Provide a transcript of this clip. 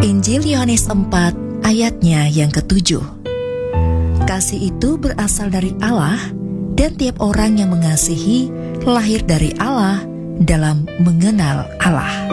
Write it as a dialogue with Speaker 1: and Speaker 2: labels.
Speaker 1: Injil Yohanes 4 ayatnya yang ke-7. Kasih itu berasal dari Allah, dan tiap orang yang mengasihi lahir dari Allah dalam mengenal Allah.